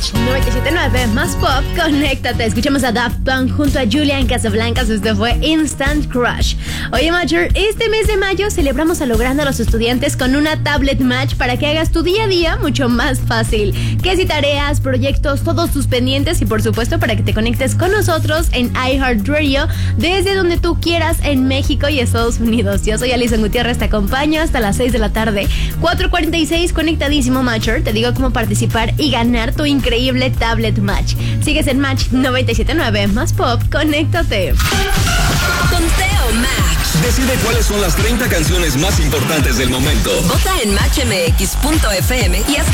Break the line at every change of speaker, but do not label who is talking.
Match 97.9 más pop, conéctate. Escuchamos a Daft Punk junto a Julian Casablancas. Esto fue Instant Crush. Oye, Matcher, este mes de mayo celebramos a logrando a los estudiantes con una tablet Match para que hagas tu día a día mucho más fácil. Que si tareas, proyectos, todos tus pendientes y por supuesto para que te conectes con nosotros en iHeartRadio desde donde tú quieras en México y Estados Unidos. Yo soy Alison Gutiérrez, te acompaño hasta las 6 de la tarde. 4:46, conectadísimo, Matcher. Te digo cómo participar y ganar tu increíble tablet Match. Sigues en Match 97.9 más pop, conéctate.
Conteo Match.
Decide cuáles son las 30 canciones más importantes del momento.
Vota en matchmx.fm y haz